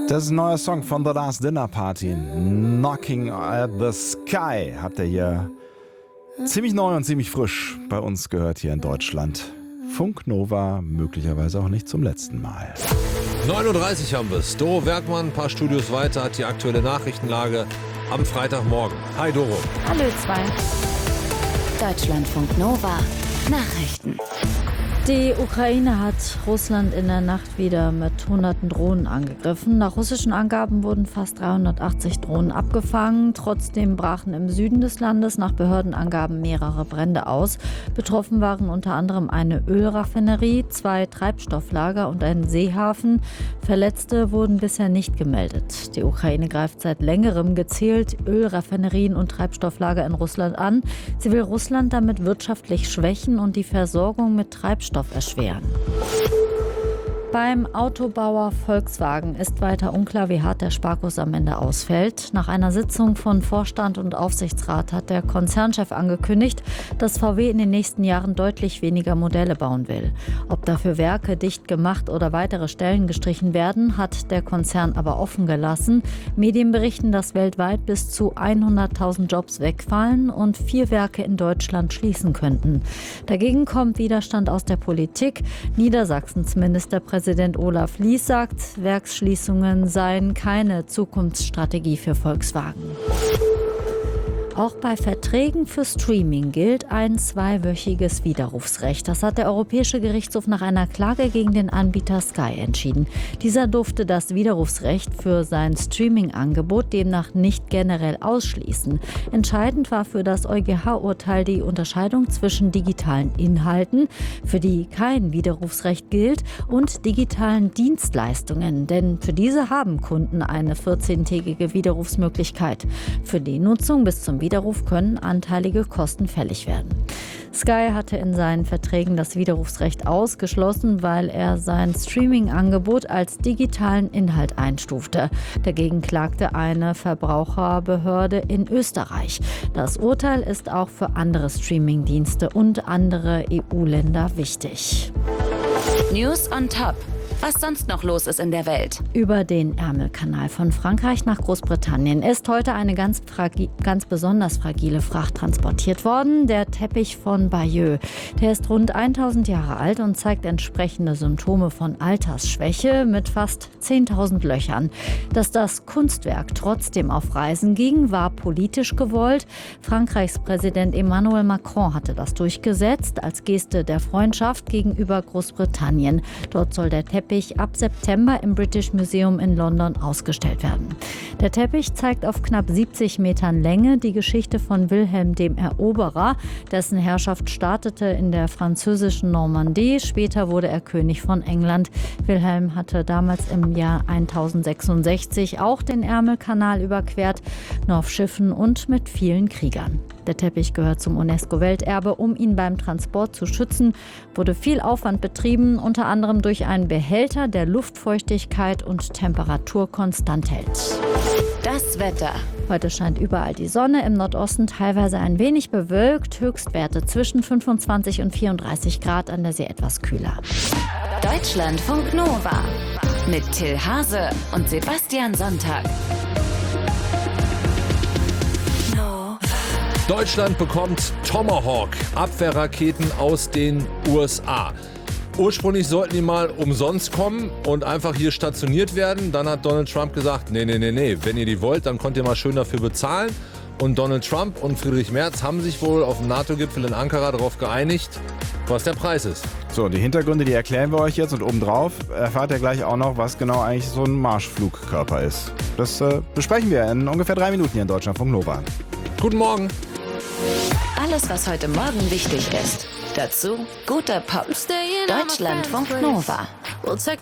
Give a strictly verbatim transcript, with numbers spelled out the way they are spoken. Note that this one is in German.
Das ist ein neuer Song von The Last Dinner Party. Knocking at the Sky habt ihr hier ziemlich neu und ziemlich frisch bei uns gehört hier in Deutschland. Funk Nova möglicherweise auch nicht zum letzten Mal. neun Uhr dreißig haben wir es. Doro Werkmann, ein paar Studios weiter, hat die aktuelle Nachrichtenlage am Freitagmorgen. Hi Doro. Hallo zwei. Deutschlandfunk Nova. Nachrichten. Die Ukraine hat Russland in der Nacht wieder mit hunderten Drohnen angegriffen. Nach russischen Angaben wurden fast dreihundertachtzig Drohnen abgefangen. Trotzdem brachen im Süden des Landes nach Behördenangaben mehrere Brände aus. Betroffen waren unter anderem eine Ölraffinerie, zwei Treibstofflager und ein Seehafen. Verletzte wurden bisher nicht gemeldet. Die Ukraine greift seit längerem gezielt Ölraffinerien und Treibstofflager in Russland an. Sie will Russland damit wirtschaftlich schwächen und die Versorgung mit Treibstoff erschweren. Beim Autobauer Volkswagen ist weiter unklar, wie hart der Sparkurs am Ende ausfällt. Nach einer Sitzung von Vorstand und Aufsichtsrat hat der Konzernchef angekündigt, dass V W in den nächsten Jahren deutlich weniger Modelle bauen will. Ob dafür Werke dicht gemacht oder weitere Stellen gestrichen werden, hat der Konzern aber offen gelassen. Medien berichten, dass weltweit bis zu hunderttausend Jobs wegfallen und vier Werke in Deutschland schließen könnten. Dagegen kommt Widerstand aus der Politik. Niedersachsens Ministerpräsident Präsident Olaf Lies sagt, Werksschließungen seien keine Zukunftsstrategie für Volkswagen. Auch bei Verträgen für Streaming gilt ein zweiwöchiges Widerrufsrecht. Das hat der Europäische Gerichtshof nach einer Klage gegen den Anbieter Sky entschieden. Dieser durfte das Widerrufsrecht für sein Streaming-Angebot demnach nicht generell ausschließen. Entscheidend war für das EuGH-Urteil die Unterscheidung zwischen digitalen Inhalten, für die kein Widerrufsrecht gilt, und digitalen Dienstleistungen. Denn für diese haben Kunden eine vierzehntägige Widerrufsmöglichkeit. Für die Nutzung bis zum Widerruf können anteilige Kosten fällig werden. Sky hatte in seinen Verträgen das Widerrufsrecht ausgeschlossen, weil er sein Streaming-Angebot als digitalen Inhalt einstufte. Dagegen klagte eine Verbraucherbehörde in Österreich. Das Urteil ist auch für andere Streaming-Dienste und andere E U-Länder wichtig. News on Top. Was sonst noch los ist in der Welt. Über den Ärmelkanal von Frankreich nach Großbritannien ist heute eine ganz, fragi- ganz besonders fragile Fracht transportiert worden. Der Teppich von Bayeux. Der ist rund tausend Jahre alt und zeigt entsprechende Symptome von Altersschwäche mit fast zehntausend Löchern. Dass das Kunstwerk trotzdem auf Reisen ging, war politisch gewollt. Frankreichs Präsident Emmanuel Macron hatte das durchgesetzt als Geste der Freundschaft gegenüber Großbritannien. Dort soll der Teppich ab September im British Museum in London ausgestellt werden. Der Teppich zeigt auf knapp siebzig Metern Länge die Geschichte von Wilhelm dem Eroberer. Dessen Herrschaft startete in der französischen Normandie. Später wurde er König von England. Wilhelm hatte damals im Jahr tausendsechsundsechzig auch den Ärmelkanal überquert, nur auf Schiffen und mit vielen Kriegern. Der Teppich gehört zum UNESCO-Welterbe. Um ihn beim Transport zu schützen, wurde viel Aufwand betrieben, unter anderem durch einen Behälter, der Luftfeuchtigkeit und Temperatur konstant hält. Das Wetter. Heute scheint überall die Sonne, im Nordosten teilweise ein wenig bewölkt. Höchstwerte zwischen fünfundzwanzig und vierunddreißig Grad, an der See etwas kühler. Deutschlandfunk Nova. Mit Till Hase und Sebastian Sonntag. Deutschland bekommt Tomahawk-Abwehrraketen aus den U S A. Ursprünglich sollten die mal umsonst kommen und einfach hier stationiert werden. Dann hat Donald Trump gesagt, nee, nee, nee, nee, wenn ihr die wollt, dann könnt ihr mal schön dafür bezahlen. Und Donald Trump und Friedrich Merz haben sich wohl auf dem NATO-Gipfel in Ankara darauf geeinigt, was der Preis ist. So, die Hintergründe, die erklären wir euch jetzt, und obendrauf erfahrt ihr gleich auch noch, was genau eigentlich so ein Marschflugkörper ist. Das äh, besprechen wir in ungefähr drei Minuten hier in Deutschlandfunk Nova. Guten Morgen. Alles, was heute Morgen wichtig ist. Dazu guter Pop. Deutschlandfunk Nova. We'll take